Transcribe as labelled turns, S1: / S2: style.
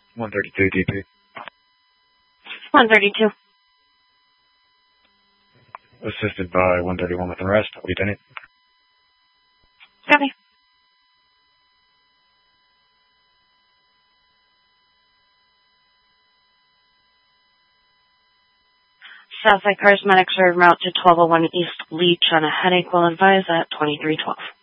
S1: 132 DP.
S2: 132.
S1: Assisted by 131 with arrest. Lieutenant.
S2: Copy. Southside Charismatics are en route to 1201 East Leach on a headache. Will advise at 2312.